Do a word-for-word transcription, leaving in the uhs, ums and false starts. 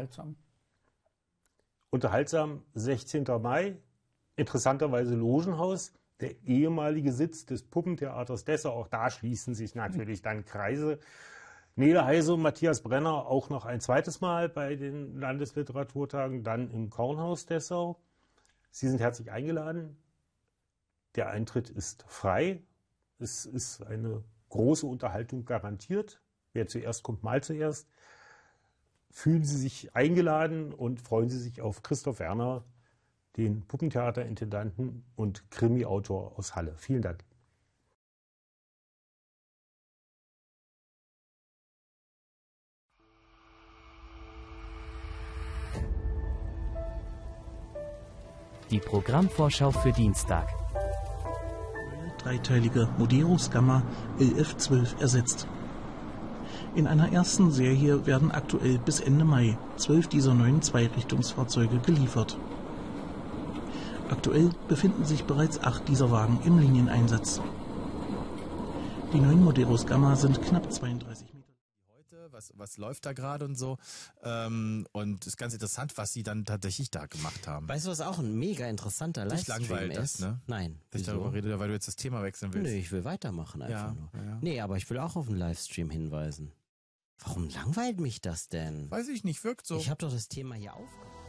unterhaltsam. Unterhaltsam, sechzehnten Mai, interessanterweise Logenhaus, der ehemalige Sitz des Puppentheaters Dessau. Auch da schließen sich natürlich dann Kreise. Nele Heise und Matthias Brenner auch noch ein zweites Mal bei den Landesliteraturtagen, dann im Kornhaus Dessau. Sie sind herzlich eingeladen. Der Eintritt ist frei. Es ist eine große Unterhaltung garantiert. Wer zuerst kommt, mal zuerst. Fühlen Sie sich eingeladen und freuen Sie sich auf Christoph Werner, den Puppentheaterintendanten und Krimi-Autor aus Halle. Vielen Dank. Die Programmvorschau für Dienstag. Dreiteilige Moderus Gamma L F zwölf ersetzt. In einer ersten Serie werden aktuell bis Ende Mai zwölf dieser neuen Zweirichtungsfahrzeuge geliefert. Aktuell befinden sich bereits acht dieser Wagen im Linieneinsatz. Die neuen Moderus Gamma sind knapp zweiunddreißig Meter. Heute, was, was läuft da gerade und so. Ähm, und es ist ganz interessant, was sie dann tatsächlich da gemacht haben. Weißt du, was auch ein mega interessanter Dich Livestream langweilt das, ist? ne? Nein. Dass ich darüber rede, weil du jetzt das Thema wechseln willst. Nö, ich will weitermachen einfach Ja, nur. ja, ja. Nee, aber ich will auch auf einen Livestream hinweisen. Warum langweilt mich das denn? Weiß ich nicht, wirkt so. Ich habe doch das Thema hier aufgenommen.